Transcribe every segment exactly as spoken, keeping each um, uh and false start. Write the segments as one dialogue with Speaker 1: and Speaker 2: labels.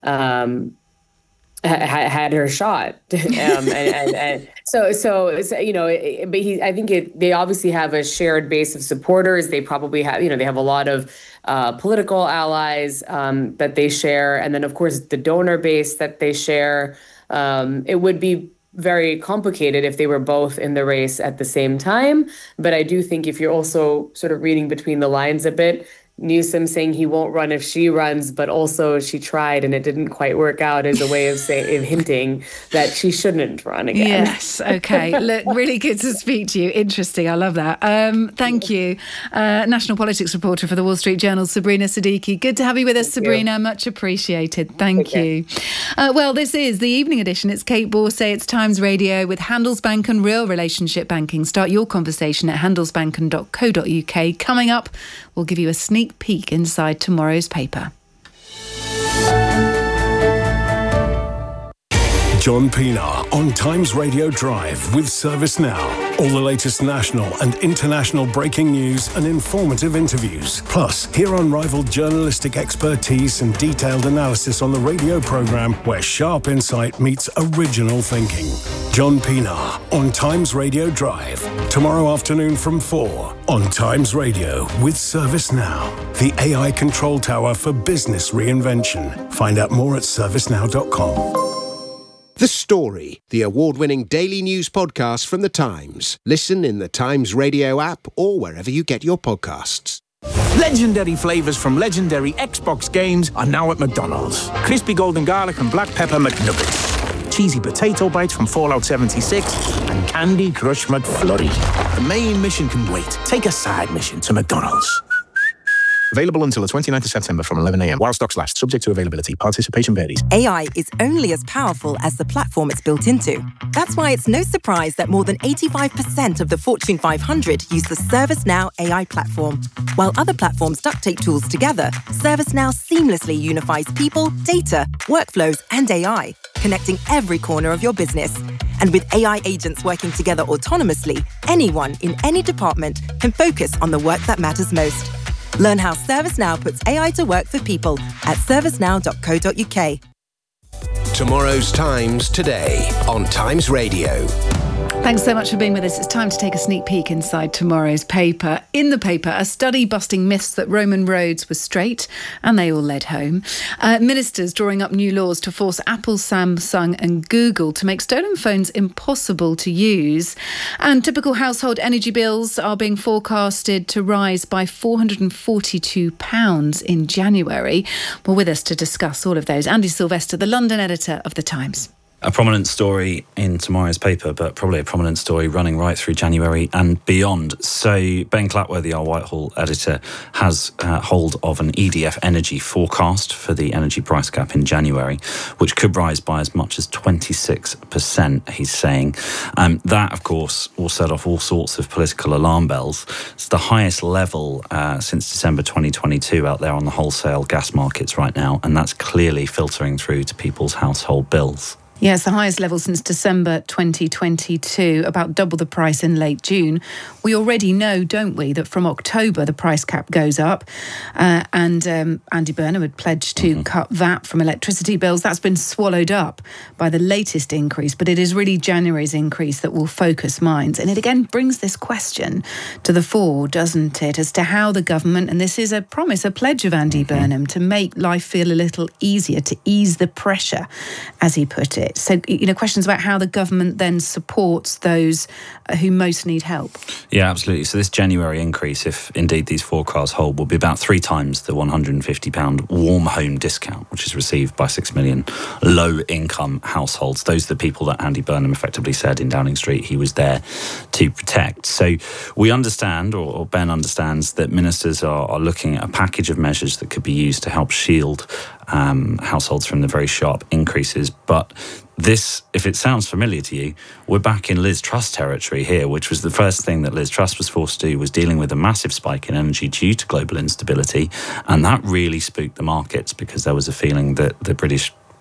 Speaker 1: um, ha- had her shot. um, and, and, and so, so, you know, it, but he, I think it, they obviously have a shared base of supporters. They probably have, you know, they have a lot of uh, political allies um, that they share. And then, of course, the donor base that they share. Um, it would be very complicated if they were both in the race at the same time. But I do think if you're also sort of reading between the lines a bit, Newsom saying he won't run if she runs, but also she tried and it didn't quite work out as a way of saying, hinting that she shouldn't run again.
Speaker 2: Yes, okay. Look, really good to speak to you. Interesting, I love that. Um, thank you. Uh, national politics reporter for the Wall Street Journal, Sabrina Siddiqui. Good to have you with us, thank Sabrina. You. Much appreciated. Thank okay. you. Uh, well, this is the evening edition. It's Kate Borsay. It's Times Radio with Handelsbanken and Real Relationship Banking. Start your conversation at handelsbanken dot co dot uk. Coming up, we'll give you a sneak peek inside tomorrow's paper.
Speaker 3: John Pienaar on Times Radio Drive with ServiceNow. All the latest national and international breaking news and informative interviews. Plus, hear unrivaled journalistic expertise and detailed analysis on the radio programme where sharp insight meets original thinking. John Pienaar on Times Radio Drive. Tomorrow afternoon from four on Times Radio with ServiceNow. The A I control tower for business reinvention. Find out more at service now dot com.
Speaker 4: The Story, the award-winning daily news podcast from The Times. Listen in the Times Radio app or wherever you get your podcasts.
Speaker 5: Legendary flavours from legendary Xbox games are now at McDonald's. Crispy golden garlic and black pepper McNuggets. Cheesy potato bites from Fallout seventy-six. And Candy Crush McFlurry. The main mission can wait. Take a side mission to McDonald's. Available until the twenty-ninth of September from eleven a.m. while stocks last, subject to availability. Participation varies.
Speaker 6: A I is only as powerful as the platform it's built into. That's why it's no surprise that more than eighty-five percent of the Fortune five hundred use the ServiceNow A I platform. While other platforms duct tape tools together, ServiceNow seamlessly unifies people, data, workflows, and A I, connecting every corner of your business. And with A I agents working together autonomously, anyone in any department can focus on the work that matters most. Learn how ServiceNow puts A I to work for people at service now dot co dot uk.
Speaker 4: Tomorrow's Times today on Times Radio.
Speaker 2: Thanks so much for being with us. It's time to take a sneak peek inside tomorrow's paper. In the paper, a study busting myths that Roman roads were straight and they all led home. Uh, ministers drawing up new laws to force Apple, Samsung and Google to make stolen phones impossible to use. And typical household energy bills are being forecasted to rise by four hundred forty-two pounds in January. Well, with us to discuss all of those, Andy Sylvester, the London editor of The Times.
Speaker 7: A prominent story in tomorrow's paper, but probably a prominent story running right through January and beyond. So Ben Clatworthy, our Whitehall editor, has uh, hold of an E D F Energy forecast for the energy price cap in January, which could rise by as much as twenty-six percent, he's saying. Um, that, of course, will set off all sorts of political alarm bells. It's the highest level uh, since December twenty twenty-two out there on the wholesale gas markets right now, and that's clearly filtering through to people's household bills.
Speaker 2: Yeah, it's the highest level since December twenty twenty-two, about double the price in late June. We already know, don't we, that from October the price cap goes up uh, and um, Andy Burnham had pledged to mm-hmm. cut V A T from electricity bills. That's been swallowed up by the latest increase, but it is really January's increase that will focus minds. And it again brings this question to the fore, doesn't it, as to how the government, and this is a promise, a pledge of Andy mm-hmm. Burnham, to make life feel a little easier, to ease the pressure, as he put it. So, you know, questions about how the government then supports those who most need help.
Speaker 7: Yeah, absolutely. So this January increase, if indeed these forecasts hold, will be about three times the one hundred fifty pounds warm home discount, which is received by six million low-income households. Those are the people that Andy Burnham effectively said in Downing Street he was there to protect. So we understand, or, or Ben understands, that ministers are, are looking at a package of measures that could be used to help shield um, households from the very sharp increases. But this, if it sounds familiar to you, we're back in Liz Truss territory here, which was the first thing that Liz Truss was forced to do, was dealing with a massive spike in energy due to global instability. And that really spooked the markets because there was a feeling that the British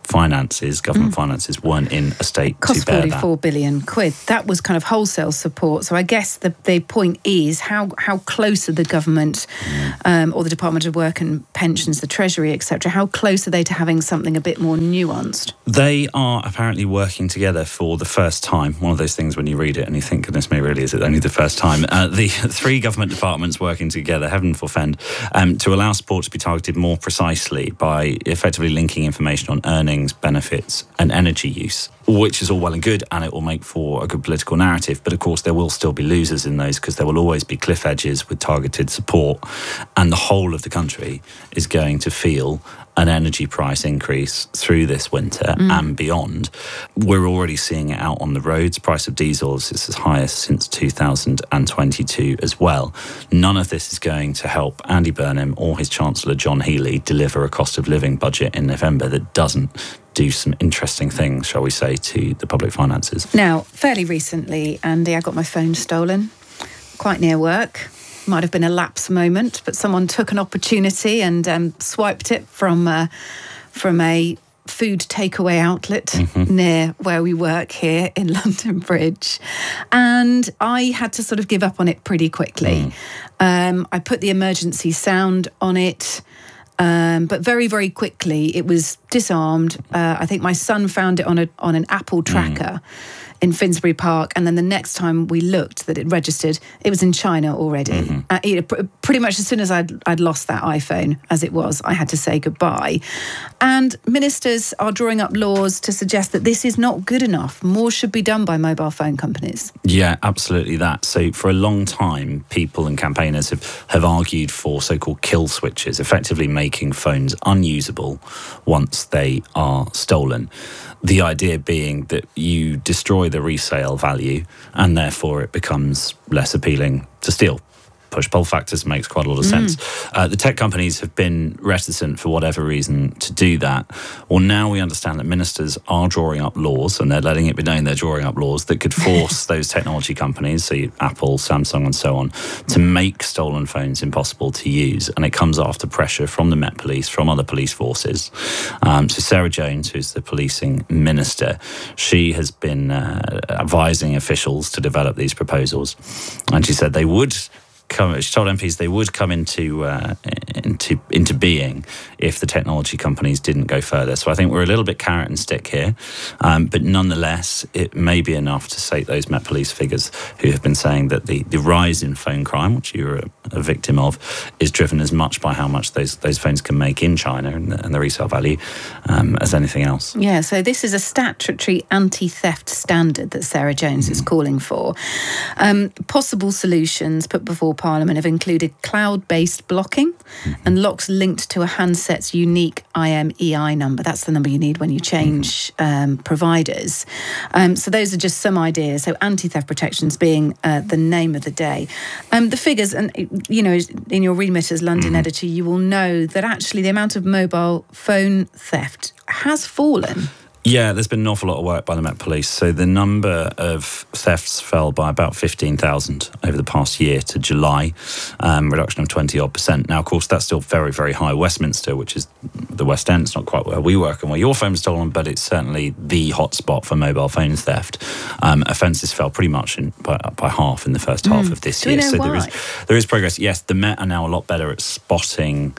Speaker 7: finances, government mm. finances, weren't in a state
Speaker 2: Cost
Speaker 7: to bear
Speaker 2: forty-four
Speaker 7: that.
Speaker 2: billion quid. That was kind of wholesale support. So I guess the, the point is how how close are the government mm. um, or the Department of Work and Pensions, the Treasury, et cetera, how close are they to having something a bit more nuanced?
Speaker 7: They are apparently working together for the first time. One of those things when you read it and you think, goodness me, really, is it only the first time? Uh, the three government departments working together, heaven forfend, um, to allow support to be targeted more precisely by effectively linking information on earnings, benefits and energy use, which is all well and good, and it will make for a good political narrative. But of course, there will still be losers in those because there will always be cliff edges with targeted support. And the whole of the country is going to feel an energy price increase through this winter mm. and beyond. We're already seeing it out on the roads. Price of diesel is its highest since two thousand twenty-two as well. None of this is going to help Andy Burnham or his Chancellor John Healey deliver a cost of living budget in November that doesn't do some interesting things, shall we say, to the public finances.
Speaker 2: Now, fairly recently, Andy, I got my phone stolen, quite near work. Might have been a lapse moment, but someone took an opportunity and um, swiped it from uh, from a food takeaway outlet mm-hmm. near where we work here in London Bridge. And I had to sort of give up on it pretty quickly. Mm. Um, I put the emergency sound on it. Um, but very, very quickly, it was disarmed. Uh, I think my son found it on a on an Apple tracker mm. in Finsbury Park. And then the next time we looked that it registered, it was in China already. Mm-hmm. Uh, you know, pr- pretty much as soon as I'd, I'd lost that iPhone, as it was, I had to say goodbye. And ministers are drawing up laws to suggest that this is not good enough. More should be done by mobile phone companies.
Speaker 7: Yeah, absolutely that. So for a long time, people and campaigners have, have argued for so-called kill switches, effectively making phones unusable once they are stolen. The idea being that you destroy the resale value and therefore it becomes less appealing to steal. Push-pull factors makes quite a lot of sense. Mm. Uh, the tech companies have been reticent for whatever reason to do that. Well, now we understand that ministers are drawing up laws, and they're letting it be known they're drawing up laws that could force those technology companies, so Apple, Samsung and so on, to make stolen phones impossible to use. And it comes after pressure from the Met Police, from other police forces. Um, so Sarah Jones, who's the policing minister, she has been uh, advising officials to develop these proposals. And she said they would... Come, she told M Ps they would come into uh, into into being if the technology companies didn't go further. So I think we're a little bit carrot and stick here, um, but nonetheless, it may be enough to sate those Met Police figures who have been saying that the, the rise in phone crime, which you're a, a victim of, is driven as much by how much those those phones can make in China and the, and the resale value um, as anything else.
Speaker 2: Yeah, so this is a statutory anti-theft standard that Sarah Jones mm. is calling for. Um, possible solutions put before Parliament have included cloud-based blocking mm-hmm. and locks linked to a handset's unique I M E I number. That's the number you need when you change mm-hmm. um, providers. Um, so those are just some ideas. So anti-theft protections being uh, the name of the day. Um, the figures, and you know, in your remit as London mm-hmm. editor, you will know that actually the amount of mobile phone theft has fallen.
Speaker 7: Yeah, there's been an awful lot of work by the Met Police. So the number of thefts fell by about fifteen thousand over the past year to July, um, reduction of twenty odd percent. Now, of course, that's still very, very high. Westminster, which is the West End, it's not quite where we work and where your phone was stolen, but it's certainly the hotspot for mobile phone theft. Um, offences fell pretty much in, by, by half in the first mm. half of this
Speaker 2: Do
Speaker 7: year.
Speaker 2: We know
Speaker 7: so
Speaker 2: why?
Speaker 7: there is there is progress. Yes, the Met are now a lot better at spotting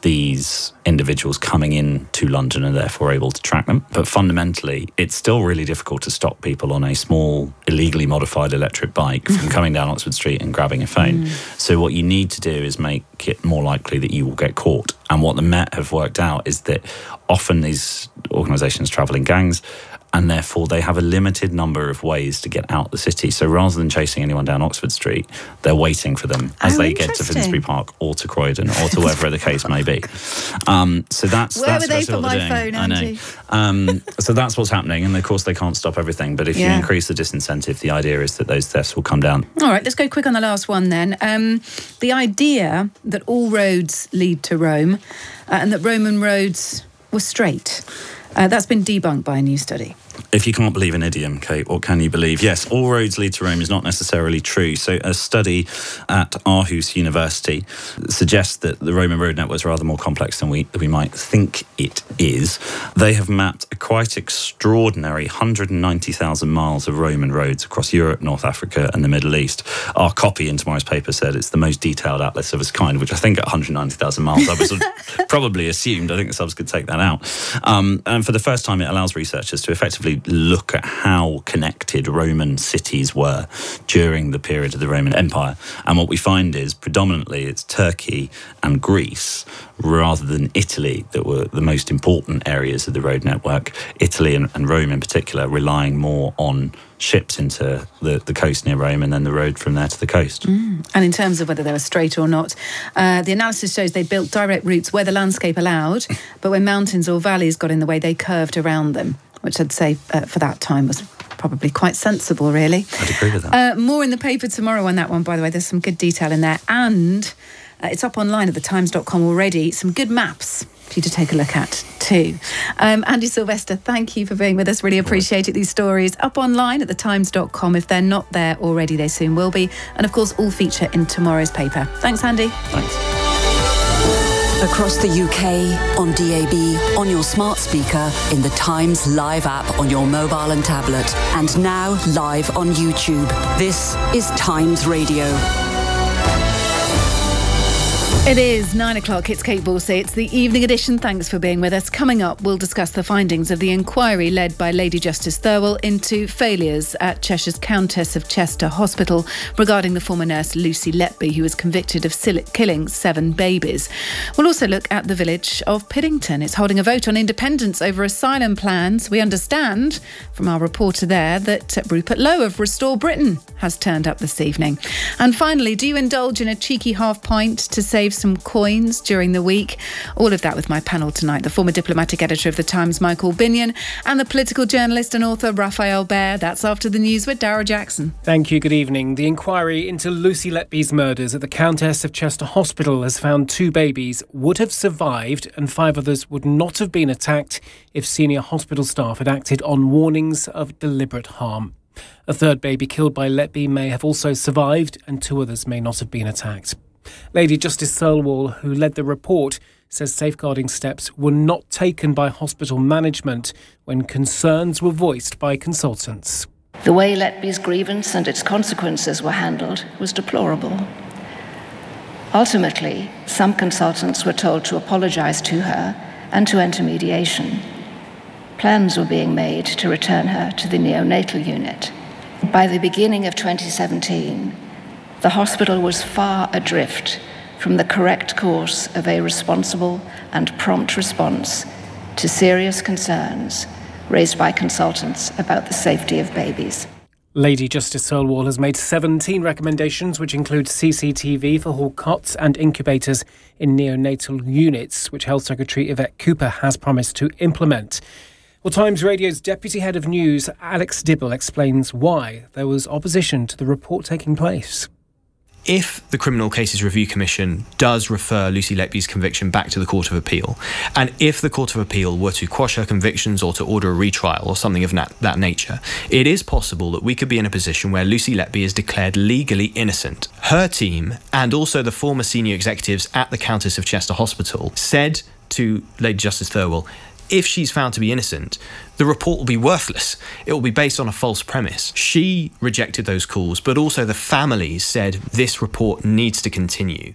Speaker 7: these individuals coming in to London and therefore able to track them. But fundamentally, it's still really difficult to stop people on a small, illegally modified electric bike from coming down Oxford Street and grabbing a phone. Mm. So what you need to do is make it more likely that you will get caught. And what the Met have worked out is that often these organisations travel in gangs, and therefore they have a limited number of ways to get out the city. So rather than chasing anyone down Oxford Street, they're waiting for them as
Speaker 2: oh,
Speaker 7: they get to Finsbury Park or to Croydon or to wherever the case may be. Um, so that's
Speaker 2: Where
Speaker 7: that's
Speaker 2: were they
Speaker 7: that's
Speaker 2: for
Speaker 7: what
Speaker 2: my
Speaker 7: they're doing.
Speaker 2: phone,
Speaker 7: I know.
Speaker 2: Andy?
Speaker 7: Um, so that's what's happening, and of course they can't stop everything. But if
Speaker 2: Yeah.
Speaker 7: you increase the disincentive, the idea is that those thefts will come down.
Speaker 2: All right, let's go quick on the last one then. Um, the idea that all roads lead to Rome uh, and that Roman roads were straight. Uh, that's been debunked by a new study.
Speaker 7: If you can't believe an idiom, Kate, what can you believe? Yes, all roads lead to Rome is not necessarily true. So a study at Aarhus University suggests that the Roman road network is rather more complex than we, we might think it is. They have mapped a quite extraordinary one hundred ninety thousand miles of Roman roads across Europe, North Africa and the Middle East. Our copy in tomorrow's paper said it's the most detailed atlas of its kind, which I think at one hundred ninety thousand miles I was probably assumed. I think the subs could take that out. Um, and for the first time, it allows researchers to effectively look at how connected Roman cities were during the period of the Roman Empire. And what we find is predominantly it's Turkey and Greece rather than Italy that were the most important areas of the road network. Italy and, and Rome in particular relying more on ships into the, the coast near Rome and then the road from there to the coast.
Speaker 2: Mm. And in terms of whether they were straight or not, uh, the analysis shows they built direct routes where the landscape allowed, but when mountains or valleys got in the way, they curved around them, which I'd say uh, for that time was probably quite sensible, really.
Speaker 7: I'd agree with that.
Speaker 2: Uh, more in the paper tomorrow on that one, by the way. There's some good detail in there. And uh, it's up online at the times dot com already. Some good maps for you to take a look at too. Um, Andy Sylvester, thank you for being with us. Really appreciate it. These stories up online at the times dot com. If they're not there already, they soon will be. And of course, all feature in tomorrow's paper. Thanks, Andy.
Speaker 7: Thanks.
Speaker 8: Across the U K, on D A B, on your smart speaker, in the Times Live app on your mobile and tablet, and now live on YouTube. This is Times Radio.
Speaker 2: It is nine o'clock. It's Kate Borsey. It's the evening edition. Thanks for being with us. Coming up, we'll discuss the findings of the inquiry led by Lady Justice Thirlwell into failures at Cheshire's Countess of Chester Hospital regarding the former nurse Lucy Letby, who was convicted of killing seven babies. We'll also look at the village of Piddington. It's holding a vote on independence over asylum plans. We understand from our reporter there that Rupert Lowe of Restore Britain has turned up this evening. And finally, do you indulge in a cheeky half pint to save some coins during the week? All of that with my panel tonight, the former diplomatic editor of The Times, Michael Binion, and the political journalist and author, Raphael Behr. That's after the news with Darragh Jackson.
Speaker 9: Thank you, good evening. The inquiry into Lucy Letby's murders at the Countess of Chester Hospital has found two babies would have survived and five others would not have been attacked if senior hospital staff had acted on warnings of deliberate harm. A third baby killed by Letby may have also survived and two others may not have been attacked. Lady Justice Thirlwell, who led the report, says safeguarding steps were not taken by hospital management when concerns were voiced by consultants.
Speaker 10: The way Letby's grievance and its consequences were handled was deplorable. Ultimately, some consultants were told to apologise to her and to enter mediation. Plans were being made to return her to the neonatal unit. By the beginning of twenty seventeen, the hospital was far adrift from the correct course of a responsible and prompt response to serious concerns raised by consultants about the safety of babies.
Speaker 9: Lady Justice Thirlwell has made seventeen recommendations, which include C C T V for hall cots and incubators in neonatal units, which Health Secretary Yvette Cooper has promised to implement. Well, Times Radio's Deputy Head of News, Alex Dibble, explains why there was opposition to the report taking place.
Speaker 11: If the Criminal Cases Review Commission does refer Lucy Letby's conviction back to the Court of Appeal, and if the Court of Appeal were to quash her convictions or to order a retrial or something of that, that nature, it is possible that we could be in a position where Lucy Letby is declared legally innocent. Her team, and also the former senior executives at the Countess of Chester Hospital, said to Lady Justice Thirlwell, if she's found to be innocent, the report will be worthless. It will be based on a false premise. She rejected those calls, but also the families said this report needs to continue.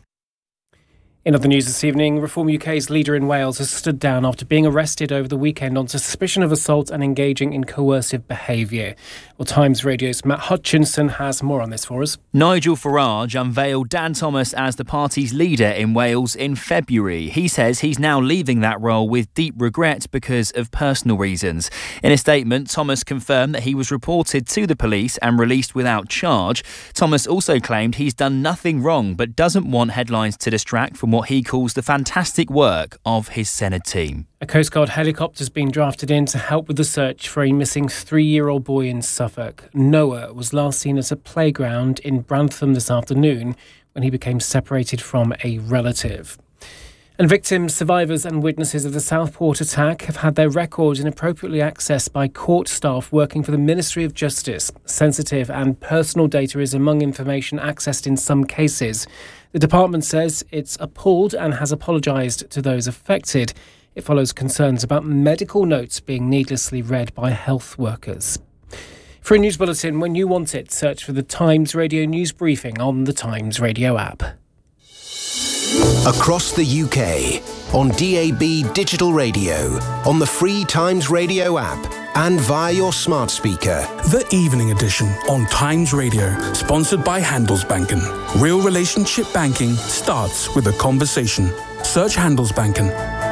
Speaker 9: In other news this evening, Reform U K's leader in Wales has stood down after being arrested over the weekend on suspicion of assault and engaging in coercive behaviour. Well, Times Radio's Matt Hutchinson has more on this for us.
Speaker 12: Nigel Farage unveiled Dan Thomas as the party's leader in Wales in February. He says he's now leaving that role with deep regret because of personal reasons. In a statement, Thomas confirmed that he was reported to the police and released without charge. Thomas also claimed he's done nothing wrong but doesn't want headlines to distract from what he calls the fantastic work of his Senedd team.
Speaker 9: A Coast Guard helicopter has been drafted in to help with the search for a missing three-year-old boy in Suffolk. Noah was last seen at a playground in Brantham this afternoon when he became separated from a relative. And victims, survivors and witnesses of the Southport attack have had their records inappropriately accessed by court staff working for the Ministry of Justice. Sensitive and personal data is among information accessed in some cases. The department says it's appalled and has apologised to those affected. It follows concerns about medical notes being needlessly read by health workers. For a news bulletin when you want it, search for the Times Radio News Briefing on the Times Radio app.
Speaker 4: Across the U K, on D A B digital radio, on the free Times Radio app, and via your smart speaker.
Speaker 13: The Evening Edition on Times Radio, sponsored by Handelsbanken. Real relationship banking starts with a conversation. Search Handelsbanken.